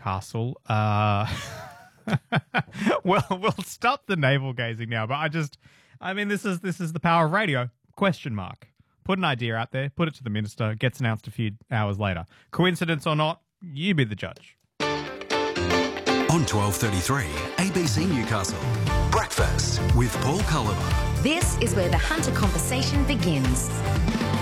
Newcastle. Well, we'll stop the navel gazing now. But this is the power of radio. Question mark. Put an idea out there. Put it to the minister. Gets announced a few hours later. Coincidence or not, you be the judge. On 12:33, ABC Newcastle. Breakfast with Paul Culliver. This is where the Hunter conversation begins.